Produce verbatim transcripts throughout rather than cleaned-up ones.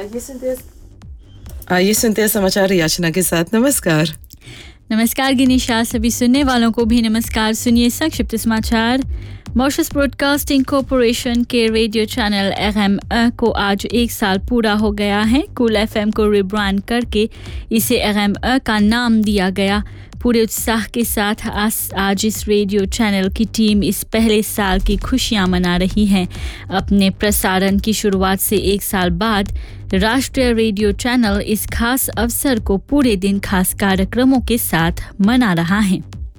आइए सुनते आइए सुनते हैं समाचार याचना के साथ। नमस्कार। नमस्कार गिनीशा, सभी सुनने वालों को भी नमस्कार। सुनिए संक्षिप्त समाचार। मॉरिशस ब्रॉडकास्टिंग कॉरपोरेशन के रेडियो चैनल एफ एम को आज एक साल पूरा हो गया है। कूल एफ एम को रिब्रांड करके इसे एफ एम का नाम दिया गया। पूरे उत्साह के साथ आज, आज इस रेडियो चैनल की टीम इस पहले साल की खुशियां मना रही है। अपने प्रसारण की शुरुआत से एक साल बाद राष्ट्रीय रेडियो चैनल इस खास अवसर को पूरे दिन खास कार्यक्रमों के साथ मना रहा है।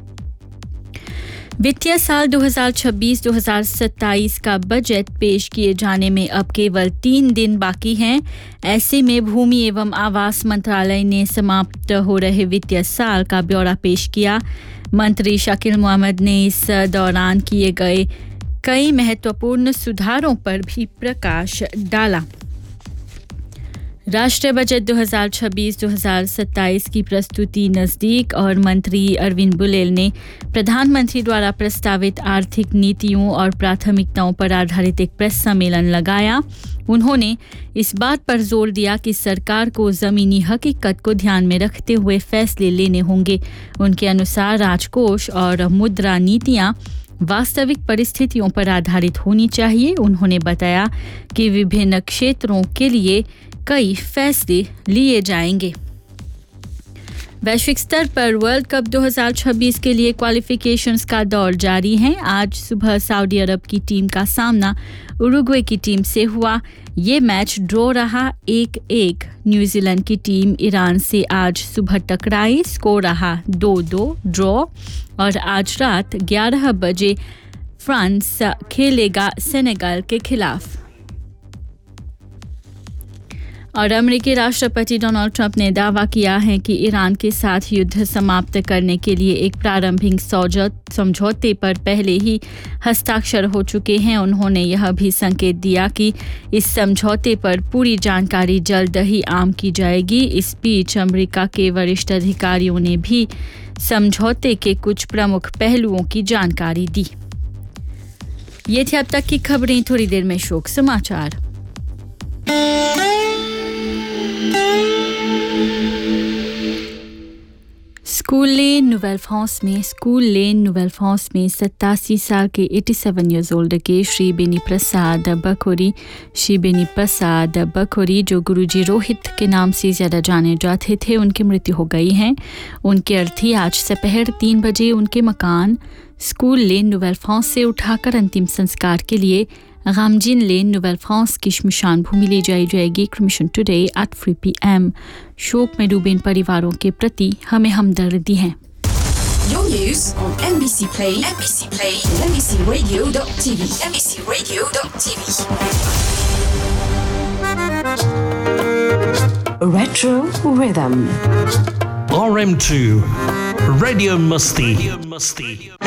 वित्तीय साल दो हज़ार छब्बीस दो हज़ार सत्ताईस का बजट पेश किए जाने में अब केवल तीन दिन बाकी हैं। ऐसे में भूमि एवं आवास मंत्रालय ने समाप्त हो रहे वित्तीय साल का ब्यौरा पेश किया। मंत्री शकील मोहम्मद ने इस दौरान किए गए कई महत्वपूर्ण सुधारों पर भी प्रकाश डाला। राष्ट्रीय बजट दो हज़ार छब्बीस दो हज़ार सत्ताईस की प्रस्तुति नज़दीक और मंत्री अरविंद बुलेल ने प्रधानमंत्री द्वारा प्रस्तावित आर्थिक नीतियों और प्राथमिकताओं पर आधारित एक प्रेस सम्मेलन लगाया। उन्होंने इस बात पर जोर दिया कि सरकार को ज़मीनी हकीकत को ध्यान में रखते हुए फैसले लेने होंगे। उनके अनुसार राजकोष और मुद्रा नीतियाँ वास्तविक परिस्थितियों पर आधारित होनी चाहिए। उन्होंने बताया कि विभिन्न क्षेत्रों के लिए कई फैसले लिए जाएंगे। वैश्विक स्तर पर वर्ल्ड कप दो हज़ार छब्बीस के लिए क्वालिफिकेशंस का दौर जारी है। आज सुबह सऊदी अरब की टीम का सामना उरुग्वे की टीम से हुआ। ये मैच ड्रॉ रहा एक एक। न्यूजीलैंड की टीम ईरान से आज सुबह टकराई, स्कोर रहा दो दो ड्रॉ। और आज रात ग्यारह बजे फ्रांस खेलेगा सेनेगल के खिलाफ। और अमेरिकी राष्ट्रपति डोनाल्ड ट्रंप ने दावा किया है कि ईरान के साथ युद्ध समाप्त करने के लिए एक प्रारंभिक समझौते पर पहले ही हस्ताक्षर हो चुके हैं। उन्होंने यह भी संकेत दिया कि इस समझौते पर पूरी जानकारी जल्द ही आम की जाएगी। इस बीच अमेरिका के वरिष्ठ अधिकारियों ने भी समझौते के कुछ प्रमुख पहलुओं की जानकारी दी। ये थी अब तक की खबरें। थोड़ी देर में शोक समाचार। स्कूल लेन नोवेल फ्रांस में स्कूल लेन नोवेल फ्रांस में सत्तासी साल के सत्तासी ईयर्स ओल्ड के श्री बेनी प्रसाद बखोरी श्री बेनी प्रसाद बखोरी जो गुरुजी रोहित के नाम से ज़्यादा जाने जाते थे, उनकी मृत्यु हो गई है। उनके अर्थी आज दोपहर तीन बजे उनके मकान स्कूल लेन नोवेल फ्रांस से उठाकर अंतिम संस्कार के लिए गामजिन लेन नोवेल फ्रांस की श्मशान भूमि ले जाई जाएगी। Cremation today at three P M. शोक में डूबे इन परिवारों के प्रति हमें हमदर्दी है। Your news on M B C Play, M B C Play, M B C Radio dot T V, M B C Radio dot T V. Retro Rhythm. R M two Radio Musti. Radio Musti.